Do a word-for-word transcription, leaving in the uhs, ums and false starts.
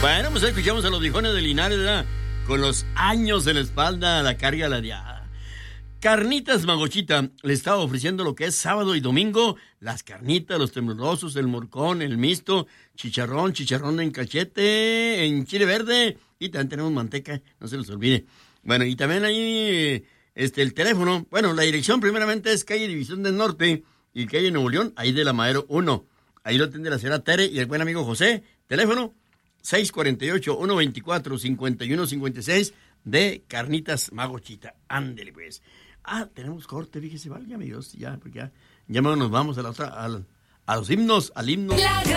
Bueno, pues escuchamos a los viejones de Linares, ¿verdad? Con los años en la espalda, la carga ladeada. Carnitas Magochita le estaba ofreciendo lo que es sábado y domingo, las carnitas, los temblorosos, el morcón, el mixto, chicharrón, chicharrón en cachete, en chile verde, y también tenemos manteca, no se les olvide. Bueno, y también ahí, este, el teléfono, bueno, la dirección primeramente es calle División del Norte y calle Nuevo León, ahí de la Madero uno. Ahí lo atiende la señora Tere y el buen amigo José. Teléfono seis cuatro ocho, uno dos cuatro, cinco uno cinco seis de Carnitas Magochita. Ándele, pues. Ah, tenemos corte, fíjese, válgame Dios, ya, porque ya, ya nos vamos a la otra, a, a los himnos, al himno.